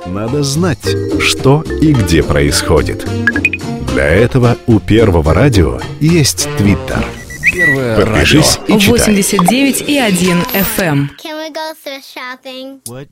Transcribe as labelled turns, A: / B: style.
A: Надо знать, что и где происходит. Для этого у Первого радио есть Твиттер. Подпишись и читай.
B: 89,1 FM.
C: Can we go thrift shopping?
D: What?